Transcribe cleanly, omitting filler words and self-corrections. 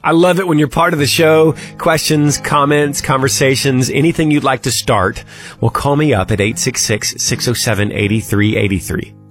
I love it when you're part of the show. Questions, comments, conversations, anything you'd like to start. Well, call me up at 866-607-8383.